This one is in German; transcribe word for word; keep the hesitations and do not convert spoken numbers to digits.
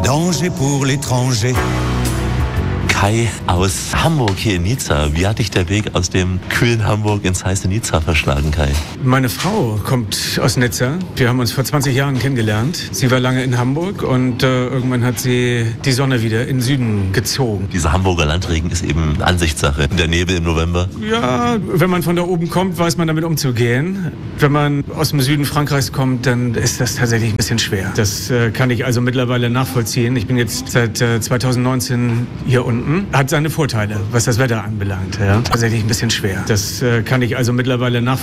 danger pour l'étranger. Kai aus Hamburg hier in Nizza. Wie hat dich der Weg aus dem kühlen Hamburg ins heiße Nizza verschlagen, Kai? Meine Frau kommt aus Nizza. Wir haben uns vor zwanzig Jahren kennengelernt. Sie war lange in Hamburg und äh, irgendwann hat sie die Sonne wieder in den Süden gezogen. Dieser Hamburger Landregen ist eben Ansichtssache. Der Nebel im November. Ja, wenn man von da oben kommt, weiß man damit umzugehen. Wenn man aus dem Süden Frankreichs kommt, dann ist das tatsächlich ein bisschen schwer. Das äh, kann ich also mittlerweile nachvollziehen. Ich bin jetzt seit äh, zweitausendneunzehn hier unten. Hat seine Vorteile, was das Wetter anbelangt. Ja. Tatsächlich ein bisschen schwer. Das äh, kann ich also mittlerweile nachvollziehen.